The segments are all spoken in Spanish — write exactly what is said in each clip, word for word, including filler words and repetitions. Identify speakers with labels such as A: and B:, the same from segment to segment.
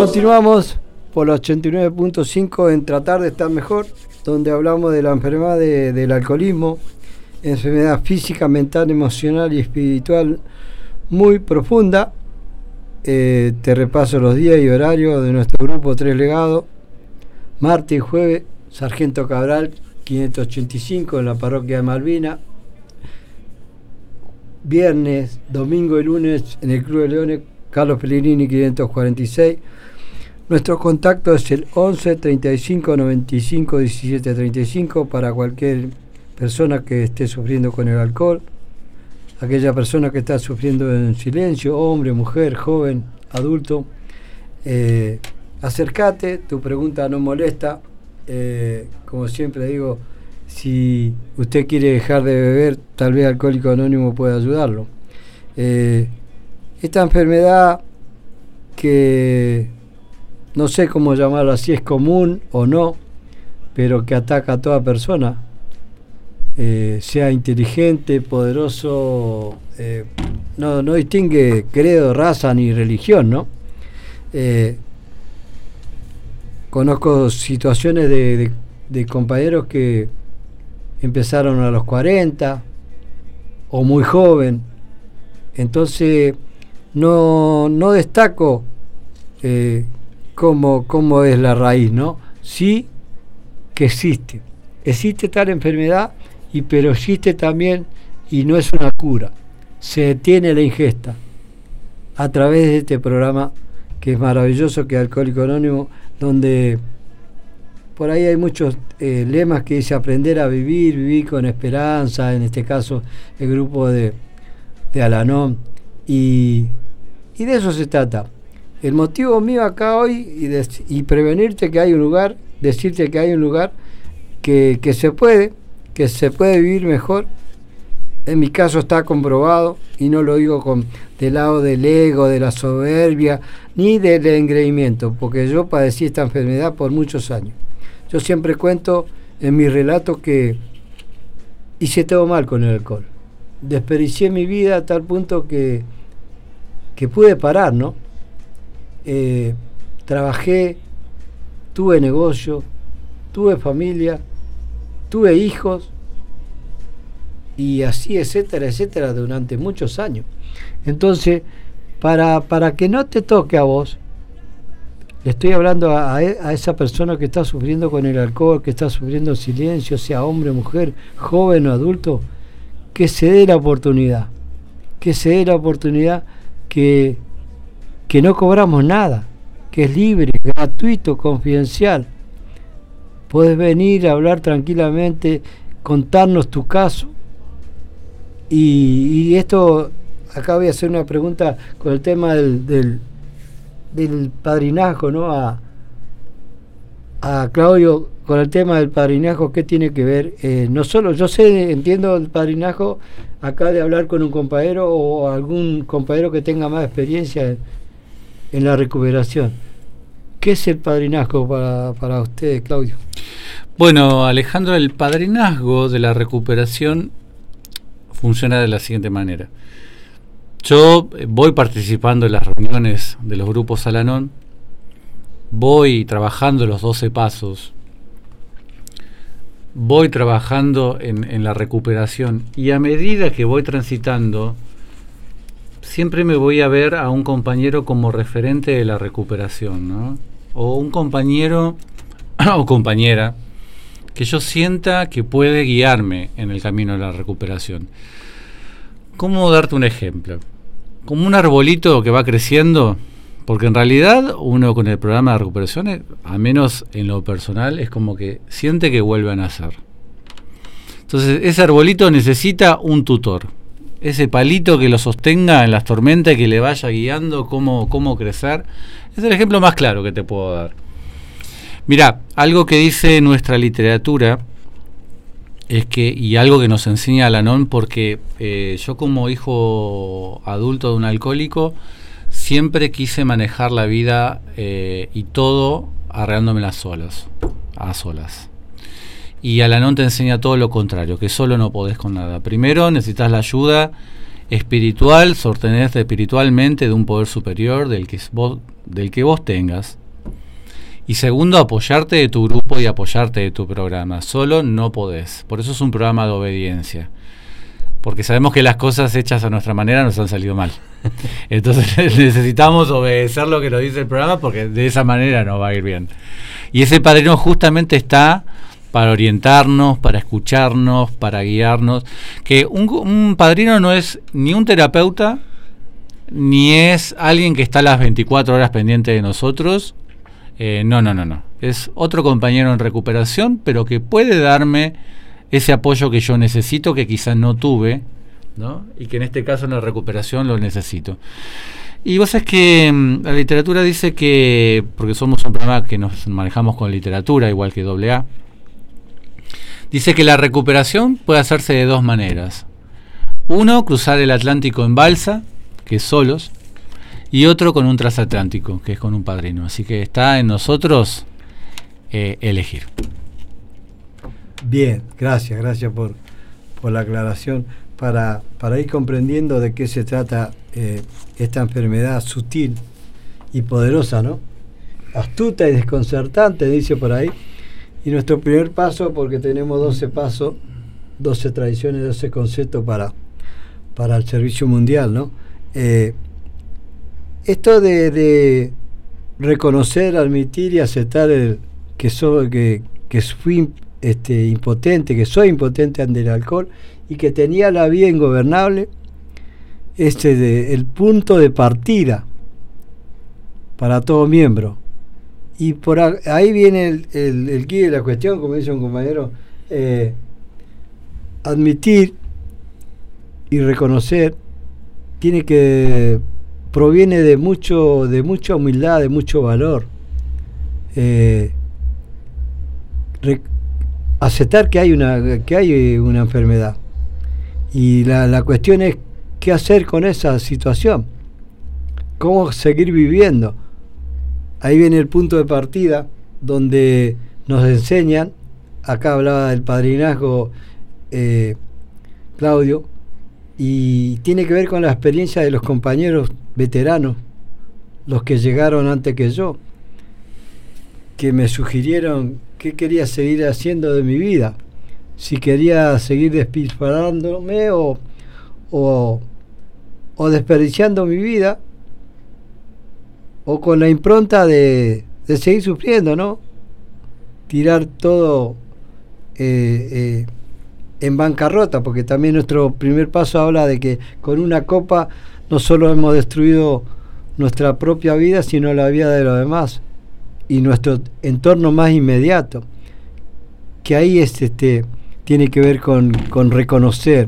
A: continuamos por los ochenta y nueve punto cinco en Tratar de Estar Mejor, donde hablamos de la enfermedad de, del alcoholismo, enfermedad física, mental, emocional y espiritual muy profunda. Eh, te repaso los días y horarios de nuestro grupo Tres Legados. Martes y jueves, Sargento Cabral, quinientos ochenta y cinco en la parroquia de Malvina. Viernes, domingo y lunes en el Club de Leones, Carlos Pellegrini, quinientos cuarenta y seis. Nuestro contacto es el once, treinta y cinco, noventa y cinco, diecisiete, treinta y cinco para cualquier persona que esté sufriendo con el alcohol, aquella persona que está sufriendo en silencio, hombre, mujer, joven, adulto. Eh, acércate, tu pregunta no molesta. Eh, como siempre digo, si usted quiere dejar de beber, tal vez Alcohólico Anónimo pueda ayudarlo. Eh, esta enfermedad que no sé cómo llamarla, si es común o no, pero que ataca a toda persona, eh, sea inteligente, poderoso, eh, no, no distingue credo, raza ni religión, ¿no? Eh, conozco situaciones de, de, de compañeros que empezaron a los cuarenta o muy joven, entonces no, no destaco eh, cómo, cómo es la raíz, ¿no? Sí que existe, existe tal enfermedad, y pero existe también, y no es una cura, se detiene la ingesta a través de este programa que es maravilloso, que es Alcohólico Anónimo, donde por ahí hay muchos eh, lemas que dice aprender a vivir, vivir con esperanza, en este caso el grupo de, de Al-Anon, y, y de eso se trata. El motivo mío acá hoy y, de, y prevenirte que hay un lugar, decirte que hay un lugar que, que se puede, que se puede vivir mejor. En mi caso está comprobado, y no lo digo con del lado del ego, de la soberbia, ni del engreimiento, porque yo padecí esta enfermedad por muchos años. Yo siempre cuento en mis relatos que hice todo mal con el alcohol. Desperdicié mi vida a tal punto que, que pude parar, ¿no? Eh, trabajé, tuve negocio, tuve familia, tuve hijos, y así, etcétera, etcétera, durante muchos años. Entonces, para, para que no te toque a vos, le estoy hablando a, a esa persona que está sufriendo con el alcohol, que está sufriendo en silencio, sea hombre, mujer, joven o adulto, que se dé la oportunidad, que se dé la oportunidad, que, que no cobramos nada, que es libre, gratuito, confidencial. Puedes venir a hablar tranquilamente, contarnos tu caso. Y, y esto, acá voy a hacer una pregunta con el tema del, del, del padrinazgo, ¿no? A, a Claudio, con el tema del padrinazgo, ¿qué tiene que ver? Eh, no solo, yo sé, entiendo el padrinazgo acá de hablar con un compañero o algún compañero que tenga más experiencia en, en la recuperación. ¿Qué es el padrinazgo para, para ustedes, Claudio?
B: Bueno, Alejandro, el padrinazgo de la recuperación funciona de la siguiente manera. Yo voy participando en las reuniones de los grupos Al-Anon, voy trabajando los doce pasos, voy trabajando en, en la recuperación, y a medida que voy transitando, siempre me voy a ver a un compañero como referente de la recuperación, ¿no? O un compañero o compañera que yo sienta que puede guiarme en el camino de la recuperación. ¿Cómo darte un ejemplo? Como un arbolito que va creciendo, porque en realidad uno con el programa de recuperación, al menos en lo personal, es como que siente que vuelve a nacer. Entonces ese arbolito necesita un tutor, ese palito que lo sostenga en las tormentas y que le vaya guiando cómo, cómo crecer. Es el ejemplo más claro que te puedo dar. Mirá, algo que dice nuestra literatura es que, y algo que nos enseña Al-Anon, porque eh, yo como hijo adulto de un alcohólico siempre quise manejar la vida eh, y todo arreglándome a solas, a solas. Y Al-Anon te enseña todo lo contrario, que solo no podés con nada. Primero necesitas la ayuda espiritual, sostenerte espiritualmente de un poder superior del que vos, del que vos tengas. Y segundo, apoyarte de tu grupo y apoyarte de tu programa. Solo no podés. Por eso es un programa de obediencia. Porque sabemos que las cosas hechas a nuestra manera nos han salido mal. Entonces necesitamos obedecer lo que nos dice el programa, porque de esa manera nos va a ir bien. Y ese padrino justamente está para orientarnos, para escucharnos, para guiarnos. Que un, un padrino no es ni un terapeuta, ni es alguien que está las veinticuatro horas pendiente de nosotros. Eh, no, no, no, no. Es otro compañero en recuperación, pero que puede darme ese apoyo que yo necesito, que quizás no tuve, ¿no? Y que en este caso en la recuperación lo necesito. Y vos sabés que mmm, la literatura dice que, porque somos un programa que nos manejamos con literatura, igual que doble A, dice que la recuperación puede hacerse de dos maneras. Uno, cruzar el Atlántico en balsa, que es solos, y otro con un transatlántico, que es con un padrino. Así que está en nosotros eh, elegir.
A: Bien, gracias, gracias por, por la aclaración, para, para ir comprendiendo de qué se trata eh, esta enfermedad sutil y poderosa, ¿no? Astuta y desconcertante, dice por ahí. Y nuestro primer paso, porque tenemos doce pasos, doce tradiciones, doce conceptos para, para el servicio mundial, ¿no? Eh, esto de, de reconocer, admitir y aceptar el, que, soy, que, que fui Este, impotente, que soy impotente ante el alcohol y que tenía la vida ingobernable, este de, el punto de partida para todo miembro. Y por ahí viene el, el, el guía de la cuestión, como dice un compañero, eh, admitir y reconocer tiene que proviene de mucho de mucha humildad, de mucho valor. Eh, aceptar que hay una que hay una enfermedad, y la, la cuestión es qué hacer con esa situación, cómo seguir viviendo. Ahí viene el punto de partida donde nos enseñan, acá hablaba del padrinazgo eh, Claudio, y tiene que ver con la experiencia de los compañeros veteranos, los que llegaron antes que yo, que me sugirieron qué quería seguir haciendo de mi vida, si quería seguir despilfarrándome o, o, o desperdiciando mi vida, o con la impronta de, de seguir sufriendo, ¿no? Tirar todo eh, eh, en bancarrota, porque también nuestro primer paso habla de que con una copa no solo hemos destruido nuestra propia vida, sino la vida de los demás y nuestro entorno más inmediato, que ahí es, este, tiene que ver con, con reconocer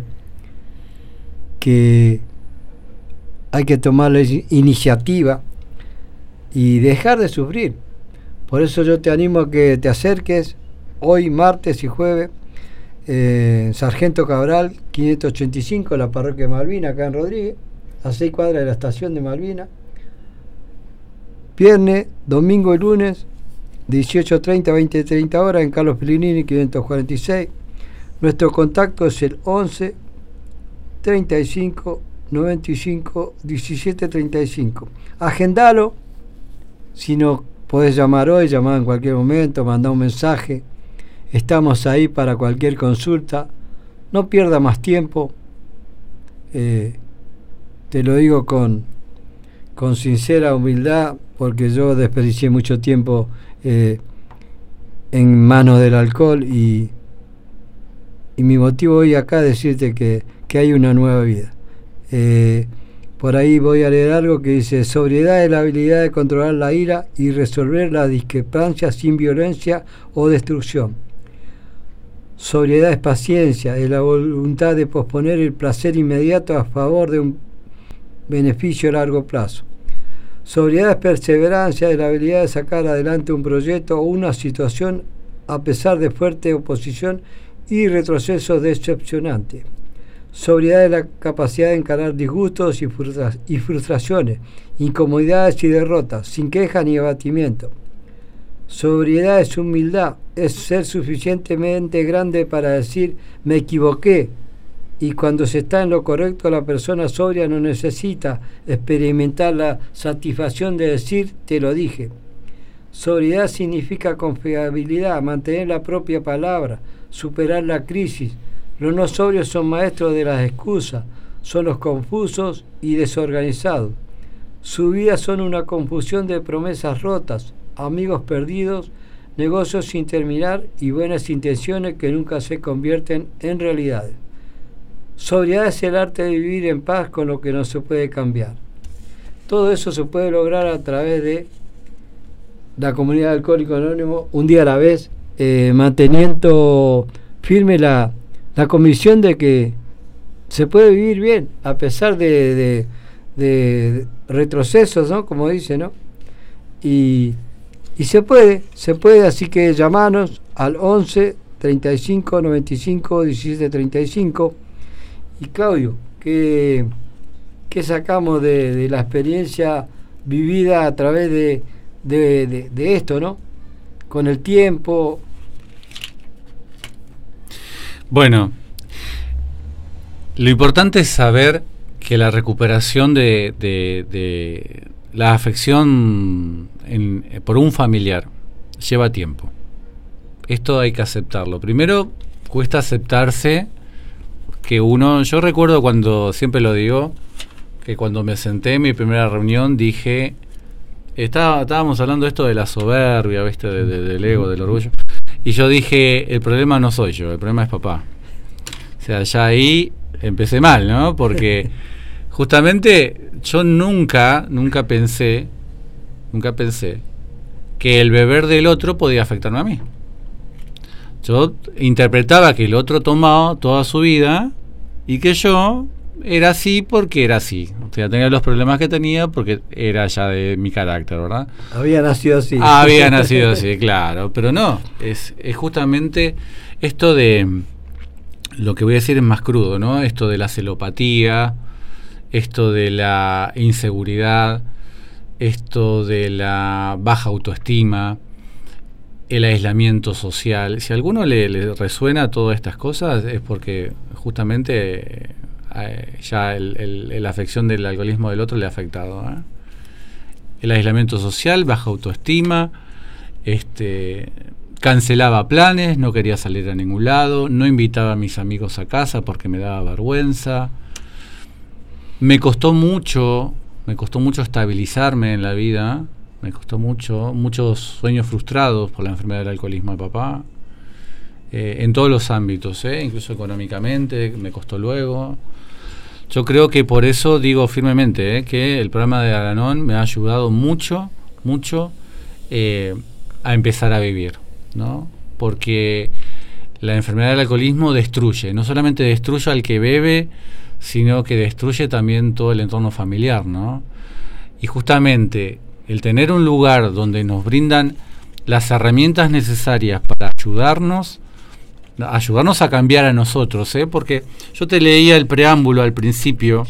A: que hay que tomar la iniciativa y dejar de sufrir. Por eso yo te animo a que te acerques hoy, martes y jueves, eh, Sargento Cabral quinientos ochenta y cinco, la parroquia de Malvina, acá en Rodríguez, a seis cuadras de la estación de Malvina. Viernes, domingo y lunes, dieciocho treinta, veinte treinta horas, en Carlos Pellegrini quinientos cuarenta y seis. Nuestro contacto es el once, treinta y cinco, noventa y cinco, diecisiete treinta y cinco. Agendalo, si no podés llamar hoy, llamar en cualquier momento, mandar un mensaje. Estamos ahí para cualquier consulta. No pierda más tiempo. Eh, te lo digo con, con sincera humildad, porque yo desperdicié mucho tiempo eh, en manos del alcohol, y, y mi motivo hoy acá es decirte que, que hay una nueva vida. Eh, por ahí voy a leer algo que dice: sobriedad es la habilidad de controlar la ira y resolver las discrepancias sin violencia o destrucción. Sobriedad es paciencia, es la voluntad de posponer el placer inmediato a favor de un beneficio a largo plazo. Sobriedad es perseverancia, es la habilidad de sacar adelante un proyecto o una situación a pesar de fuerte oposición y retrocesos decepcionantes. Sobriedad es la capacidad de encarar disgustos y, frustra y frustraciones, incomodidades y derrotas, sin queja ni abatimiento. Sobriedad es humildad, es ser suficientemente grande para decir: me equivoqué, y cuando se está en lo correcto, la persona sobria no necesita experimentar la satisfacción de decir te lo dije. Sobriedad significa confiabilidad, mantener la propia palabra, superar la crisis. Los no sobrios son maestros de las excusas, son los confusos y desorganizados. Su vida son una confusión de promesas rotas, amigos perdidos, negocios sin terminar y buenas intenciones que nunca se convierten en realidades. Sobriedad es el arte de vivir en paz con lo que no se puede cambiar. Todo eso se puede lograr a través de la comunidad de Alcohólicos Anónimos, un día a la vez, eh, manteniendo firme la, la convicción de que se puede vivir bien, a pesar de, de, de retrocesos, ¿no? Como dice, ¿no? Y, y se puede, se puede, así que llamanos al once, treinta y cinco, noventa y cinco, diecisiete, treinta y cinco. Y Claudio, ¿qué, qué sacamos de, de la experiencia vivida a través de De, de, de esto, ¿no? Con el tiempo.
B: Bueno, lo importante es saber que la recuperación de, de, de la afección en, por un familiar lleva tiempo. Esto hay que aceptarlo. Primero, cuesta aceptarse que uno, yo recuerdo cuando, siempre lo digo, que cuando me senté en mi primera reunión dije, Estaba, estábamos hablando de esto de la soberbia, ¿viste? De, de, del ego, del orgullo. Y yo dije, el problema no soy yo, el problema es papá. O sea, ya ahí empecé mal, ¿no? Porque justamente yo nunca, nunca pensé, nunca pensé que el beber del otro podía afectarme a mí. Yo interpretaba que el otro tomaba toda su vida y que yo era así porque era así. O sea, tenía los problemas que tenía porque era ya de mi carácter, ¿verdad?
A: Había nacido así.
B: Había nacido así, claro. Pero no, es, es justamente esto de, lo que voy a decir es más crudo, ¿no? Esto de la celopatía, esto de la inseguridad, esto de la baja autoestima, el aislamiento social. Si a alguno le, le resuena todas estas cosas es porque justamente eh, ya el, el, la afección del alcoholismo del otro le ha afectado, ¿eh? El aislamiento social, baja autoestima, este, cancelaba planes, no quería salir a ningún lado, no invitaba a mis amigos a casa porque me daba vergüenza. Me costó mucho, me costó mucho estabilizarme en la vida. Me costó mucho, muchos sueños frustrados por la enfermedad del alcoholismo de papá, eh, en todos los ámbitos, eh, incluso económicamente, me costó luego. Yo creo que por eso digo firmemente eh, que el programa de Al-Anon me ha ayudado mucho, mucho eh, a empezar a vivir, ¿no? Porque la enfermedad del alcoholismo destruye, no solamente destruye al que bebe, sino que destruye también todo el entorno familiar, ¿no? Y justamente el tener un lugar donde nos brindan las herramientas necesarias para ayudarnos, ayudarnos a cambiar a nosotros, ¿eh? Porque yo te leía el preámbulo al principio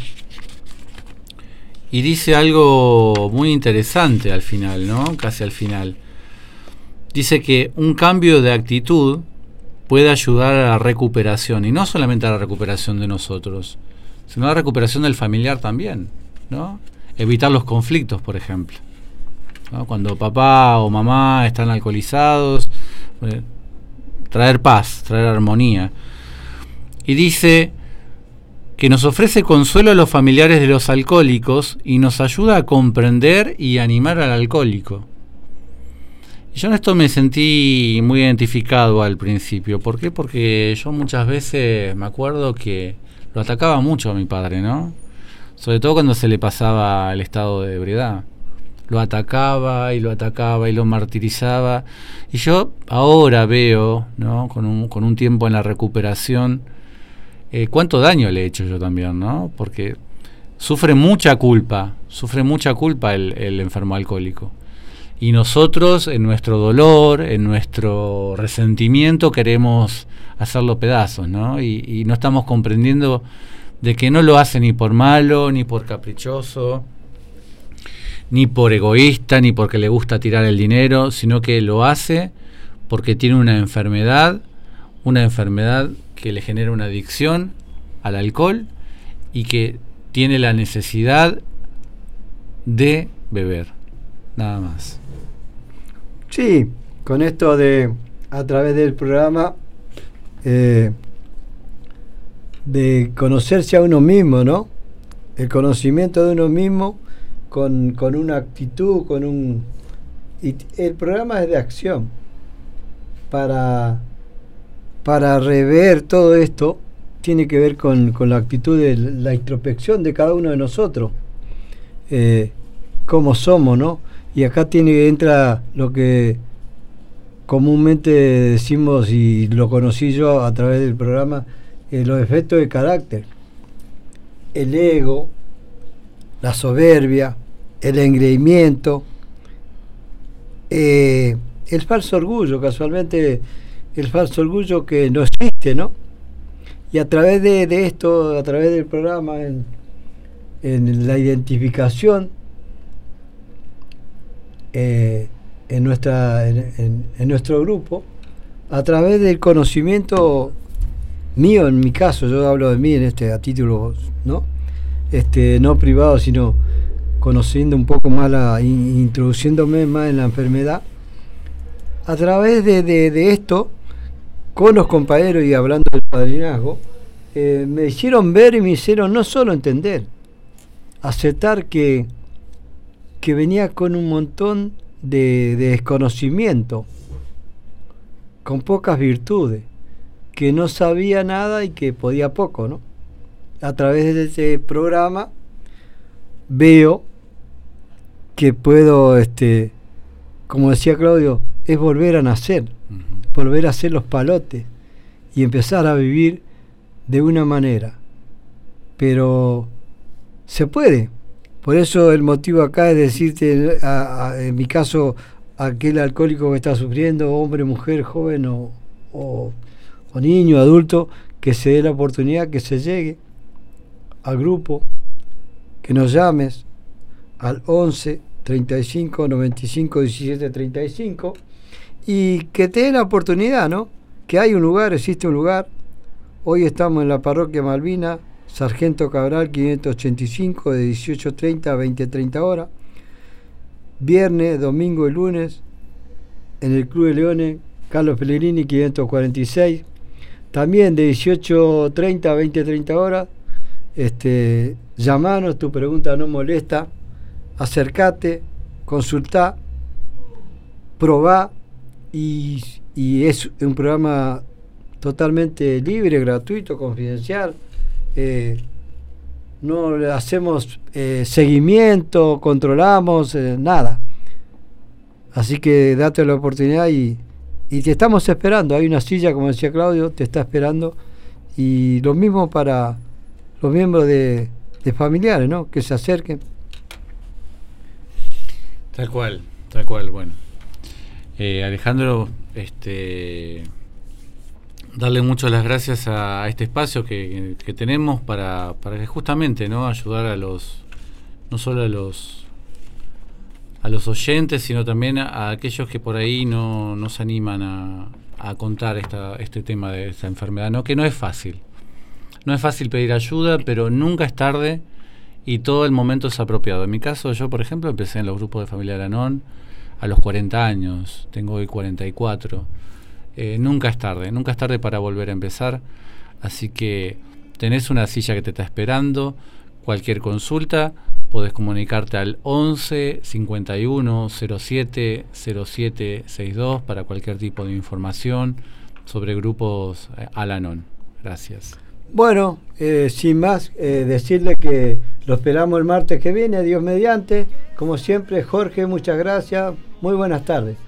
B: y dice algo muy interesante al final, ¿no? Casi al final. Dice que un cambio de actitud puede ayudar a la recuperación, y no solamente a la recuperación de nosotros, sino a la recuperación del familiar también, ¿no? Evitar los conflictos, por ejemplo, ¿no? Cuando papá o mamá están alcoholizados, eh, traer paz, traer armonía. Y dice que nos ofrece consuelo a los familiares de los alcohólicos y nos ayuda a comprender y animar al alcohólico. Y yo en esto me sentí muy identificado al principio. ¿Por qué? Porque yo muchas veces me acuerdo que lo atacaba mucho a mi padre, ¿no? Sobre todo cuando se le pasaba el estado de ebriedad. Lo atacaba y lo atacaba y lo martirizaba. Y yo ahora veo, ¿no? Con un, con un tiempo en la recuperación, eh, cuánto daño le he hecho yo también, ¿no? Porque sufre mucha culpa, sufre mucha culpa el, el enfermo alcohólico. Y nosotros, en nuestro dolor, en nuestro resentimiento, queremos hacerlo pedazos, ¿no? Y, y no estamos comprendiendo de que no lo hace ni por malo, ni por caprichoso, ni por egoísta, ni porque le gusta tirar el dinero, sino que lo hace porque tiene una enfermedad, una enfermedad que le genera una adicción al alcohol y que tiene la necesidad de beber, nada más.
A: Sí, con esto de, a través del programa, eh, de conocerse a uno mismo, ¿no? El conocimiento de uno mismo con, con una actitud, con un... Y el programa es de acción para, para rever todo esto. Tiene que ver con, con la actitud de la introspección de cada uno de nosotros, eh, cómo somos, ¿no? Y acá tiene entra lo que comúnmente decimos, y lo conocí yo a través del programa, eh, los efectos de carácter, el ego, la soberbia, el engreimiento, eh, el falso orgullo, casualmente el falso orgullo que no existe, ¿no? Y a través de, de esto, a través del programa, en, en la identificación, eh, en, nuestra, en, en, en nuestro grupo, a través del conocimiento mío, en mi caso, yo hablo de mí en este a título, ¿no? Este, no privado, sino conociendo un poco más, la, in, introduciéndome más en la enfermedad, a través de, de, de esto, con los compañeros y hablando del padrinazgo, eh, me hicieron ver y me hicieron no solo entender, aceptar que, que venía con un montón de, de desconocimiento, con pocas virtudes, que no sabía nada y que podía poco, ¿no? A través de este programa veo que puedo, este, como decía Claudio, es volver a nacer, uh-huh. volver a hacer los palotes y empezar a vivir de una manera. Pero se puede. Por eso el motivo acá es decirte, a, a, en mi caso, aquel alcohólico que está sufriendo, hombre, mujer, joven o, o, o niño, adulto, que se dé la oportunidad, que se llegue al grupo, que nos llames al once, treinta y cinco, noventa y cinco, diecisiete, treinta y cinco y que te dé la oportunidad, ¿no? Que hay un lugar, existe un lugar. Hoy estamos en la parroquia Malvina, Sargento Cabral quinientos ochenta y cinco, de dieciocho treinta a veinte treinta horas. Viernes, domingo y lunes en el Club de Leones, Carlos Pellegrini quinientos cuarenta y seis. También de dieciocho treinta a veinte treinta horas. Este, llamanos, tu pregunta no molesta, acercate, consultá, probá, y, y es un programa totalmente libre, gratuito, confidencial. Eh, no hacemos eh, seguimiento, controlamos, eh, nada. Así que date la oportunidad y, y te estamos esperando. Hay una silla, como decía Claudio, te está esperando, y lo mismo para los miembros de, de familiares, ¿no? Que se acerquen.
B: Tal cual, tal cual. Bueno, eh, Alejandro, este, darle muchas las gracias a, a este espacio que, que tenemos para, para que justamente, ¿no? Ayudar a los, no solo a los a los oyentes, sino también a, a aquellos que por ahí no, no se animan a, a contar esta, este tema de esta enfermedad, ¿no? Que no es fácil. No es fácil pedir ayuda, pero nunca es tarde y todo el momento es apropiado. En mi caso, yo, por ejemplo, empecé en los grupos de Familia Alanón a los cuarenta años, tengo hoy cuarenta y cuatro. Eh, nunca es tarde, nunca es tarde para volver a empezar. Así que tenés una silla que te está esperando. Cualquier consulta, podés comunicarte al once, cincuenta y uno, cero siete, cero siete sesenta y dos para cualquier tipo de información sobre grupos eh, Al-Anon. Gracias.
A: Bueno, eh, sin más, eh, decirle que lo esperamos el martes que viene, Dios mediante. Como siempre, Jorge, muchas gracias. Muy buenas tardes.